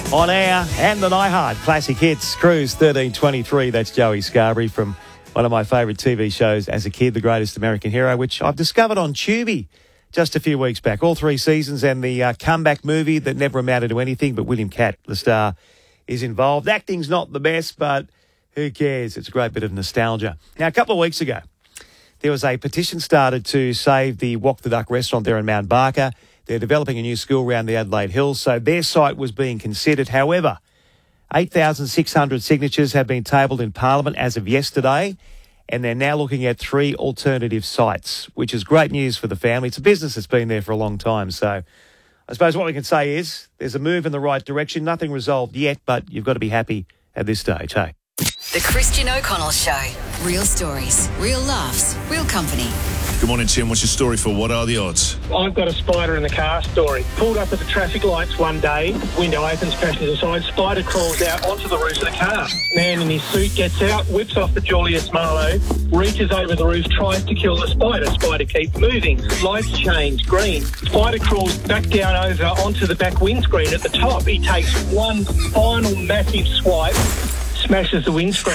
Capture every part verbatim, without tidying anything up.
On air and the iHeart Classic Hits. Cruise thirteen twenty-three. That's Joey Scarborough from one of my favourite T V shows as a kid, The Greatest American Hero, which I've discovered on Tubi just a few weeks back. All three seasons, and the uh, comeback movie that never amounted to anything, but William Catt, the star, is involved. Acting's not the best, but who cares? It's a great bit of nostalgia. Now, a couple of weeks ago, there was a petition started to save the Walk the Duck restaurant there in Mount Barker. They're developing a new school around the Adelaide Hills, so their site was being considered. However, eight thousand six hundred signatures have been tabled in Parliament as of yesterday, and they're now looking at three alternative sites, which is great news for the family. It's a business that's been there for a long time, so I suppose what we can say is there's a move in the right direction. Nothing resolved yet, but you've got to be happy at this stage, hey? The Christian O'Connell Show. Real stories, real laughs, real company. Good morning, Tim. What's your story for What Are the Odds? I've got a spider in the car story. Pulled up at the traffic lights one day, window opens, passengers aside, spider crawls out onto the roof of the car. Man in his suit gets out, whips off the Julius Marlowe, reaches over the roof, tries to kill the spider. Spider keeps moving. Lights change, green. Spider crawls back down over onto the back windscreen at the top. He takes one final massive swipe, smashes the windscreen.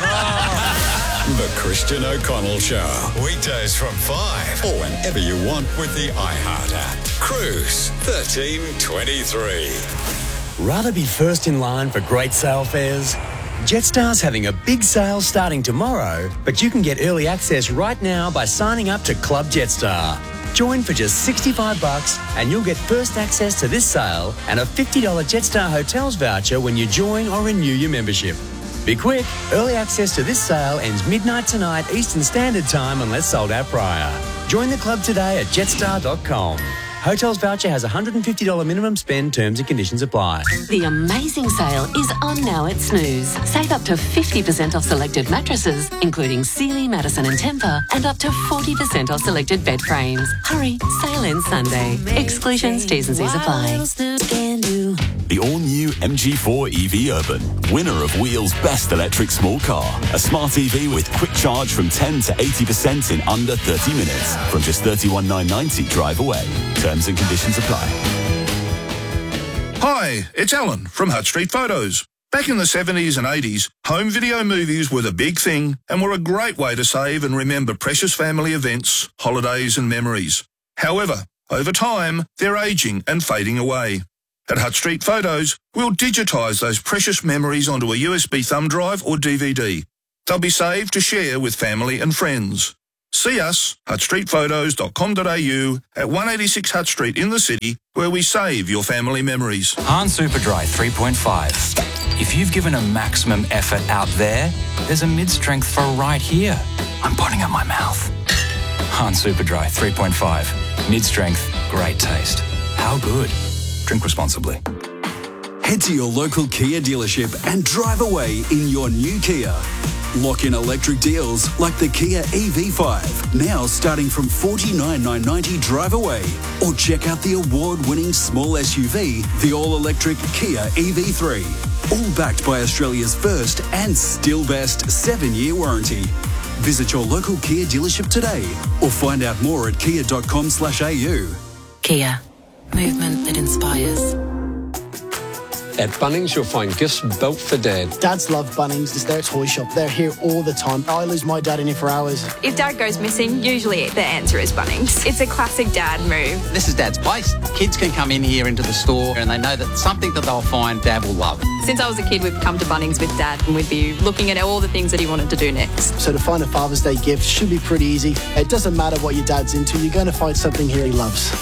The Christian O'Connell Show. Weekdays from five or whenever you want with the iHeart app. Cruise thirteen twenty-three. Rather be first in line for great sale fares? Jetstar's having a big sale starting tomorrow, but you can get early access right now by signing up to Club Jetstar. Join for just sixty-five bucks and you'll get first access to this sale and a fifty dollars Jetstar Hotels voucher when you join or renew your membership. Be quick, early access to this sale ends midnight tonight Eastern Standard Time unless sold out prior. Join the club today at jetstar dot com. Hotels voucher has a one hundred fifty dollars minimum spend, terms and conditions apply. The amazing sale is on now at Snooze. Save up to fifty percent off selected mattresses, including Sealy, Madison and Tempur, and up to forty percent off selected bed frames. Hurry, sale ends Sunday. Exclusions, T's and C's apply. The all-new M G four E V Urban, winner of Wheel's best electric small car. A smart E V with quick charge from ten to eighty percent in under thirty minutes from just thirty-one thousand nine hundred ninety drive away. Terms and conditions apply. Hi, it's Alan from Hutt Street Photos. Back in the seventies and eighties, home video movies were the big thing and were a great way to save and remember precious family events, holidays and memories. However, over time, they're ageing and fading away. At Hutt Street Photos, we'll digitise those precious memories onto a U S B thumb drive or D V D. They'll be saved to share with family and friends. See us, hutt street photos dot com dot a u, at one eighty-six Hutt Street in the city, where we save your family memories. Hahn Superdry three point five. If you've given a maximum effort out there, there's a mid-strength for right here. I'm putting up my mouth. Hahn Superdry three point five. Mid-strength, great taste. How good? Drink responsibly. Head to your local Kia dealership and drive away in your new Kia. Lock in electric deals like the Kia E V five, now starting from forty-nine thousand nine hundred ninety drive away. Or check out the award-winning small S U V, the all-electric Kia E V three. All backed by Australia's first and still best seven-year warranty. Visit your local Kia dealership today or find out more at kia dot com slash a u. Kia. Movement that inspires. At Bunnings, you'll find gifts built for Dad. Dads love Bunnings. It's their toy shop. They're here all the time. I lose my dad in here for hours. If Dad goes missing, usually the answer is Bunnings. It's a classic Dad move. This is Dad's place. Kids can come in here into the store and they know that something that they'll find Dad will love. Since I was a kid, we've come to Bunnings with Dad and we'd be looking at all the things that he wanted to do next. So to find a Father's Day gift should be pretty easy. It doesn't matter what your dad's into. You're going to find something here he loves.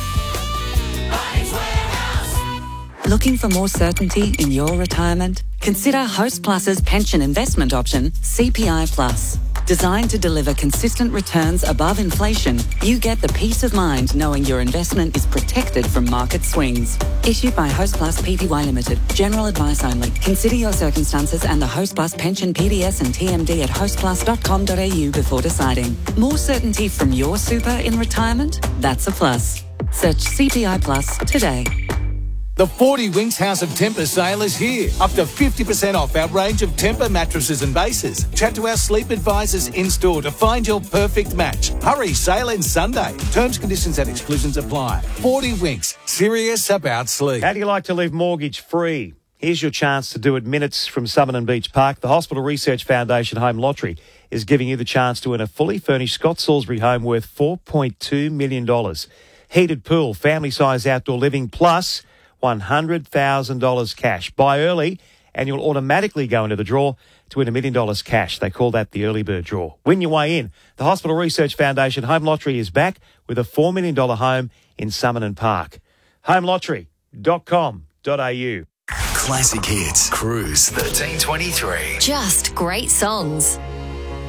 Looking for more certainty in your retirement? Consider Host Plus's pension investment option, C P I Plus. Designed to deliver consistent returns above inflation, you get the peace of mind knowing your investment is protected from market swings. Issued by Host Plus Pty Limited. General advice only. Consider your circumstances and the Host Plus pension P D S and T M D at host plus dot com dot a u before deciding. More certainty from your super in retirement? That's a plus. Search C P I Plus today. The forty Winks House of Tempur sale is here. Up to fifty percent off our range of Tempur mattresses and bases. Chat to our sleep advisors in-store to find your perfect match. Hurry, sale ends Sunday. Terms, conditions and exclusions apply. forty Winks, serious about sleep. How do you like to live mortgage-free? Here's your chance to do it minutes from Summerton Beach Park. The Hospital Research Foundation Home Lottery is giving you the chance to win a fully furnished Scott Salisbury home worth four point two million dollars. Heated pool, family-size outdoor living, plus one hundred thousand dollars cash. Buy early and you'll automatically go into the draw to win a million dollars cash. They call that the early bird draw. Win your way in. The Hospital Research Foundation Home Lottery is back with a four million dollars home in Summerton Park. home lottery dot com dot a u. Classic Hits. Cruise thirteen twenty-three. Just great songs.